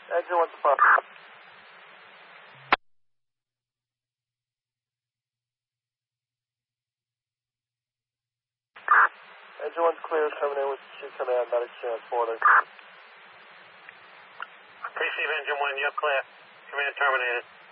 Engine 1's fine. Engine 1's clear, terminate with Chief Command, medic transporter. Receive Engine 1, you're clear. Command terminated.